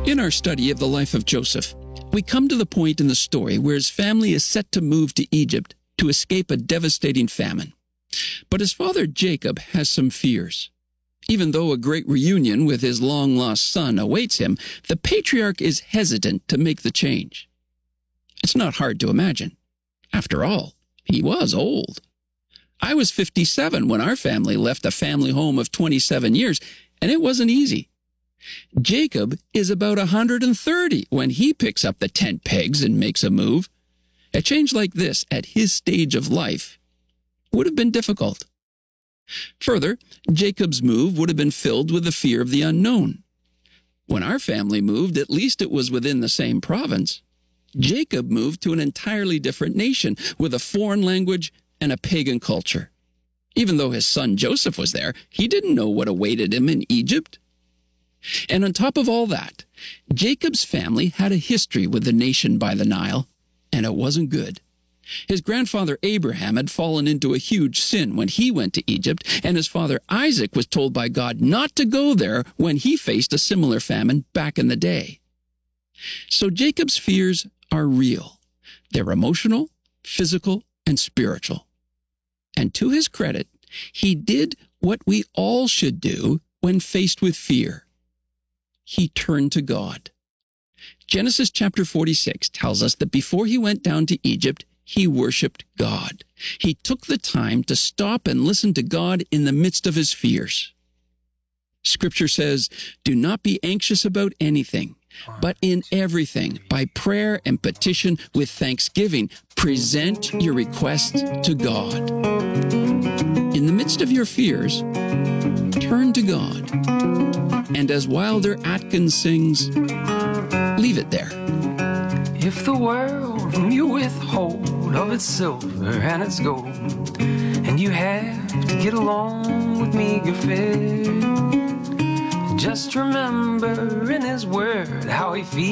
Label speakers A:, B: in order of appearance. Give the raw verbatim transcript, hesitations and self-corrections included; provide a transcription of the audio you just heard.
A: In our study of the life of Joseph, we come to the point in the story where his family is set to move to Egypt to escape a devastating famine. But his father Jacob has some fears. Even though a great reunion with his long-lost son awaits him, the patriarch is hesitant to make the change. It's not hard to imagine. After all, he was old. I was fifty-seven when our family left a family home of twenty-seven years, and it wasn't easy. Jacob is about one hundred thirty when he picks up the tent pegs and makes a move. A change like this at his stage of life would have been difficult. Further, Jacob's move would have been filled with the fear of the unknown. When our family moved, at least it was within the same province. Jacob moved to an entirely different nation with a foreign language and a pagan culture. Even though his son Joseph was there, he didn't know what awaited him in Egypt. And on top of all that, Jacob's family had a history with the nation by the Nile, and it wasn't good. His grandfather Abraham had fallen into a huge sin when he went to Egypt, and his father Isaac was told by God not to go there when he faced a similar famine back in the day. So Jacob's fears are real. They're emotional, physical, and spiritual. And to his credit, he did what we all should do when faced with fear. He turned to God. Genesis chapter forty-six tells us that before he went down to Egypt, he worshiped God. He took the time to stop and listen to God in the midst of his fears. Scripture says, "Do not be anxious about anything, but in everything, by prayer and petition with thanksgiving, present your requests to God." In the midst of your fears, turn to God. And as Wilder Atkins sings, leave it there.
B: If the world from you withhold of its silver and its gold, and you have to get along with meager fare, just remember in his word how he feels.